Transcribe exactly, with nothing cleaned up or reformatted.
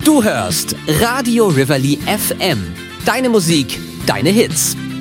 Du hörst Radio Reveille F M. Deine Musik, deine Hits.